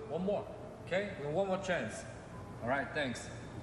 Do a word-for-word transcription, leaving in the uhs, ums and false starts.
One more. Okay? One more chance. All right, thanks.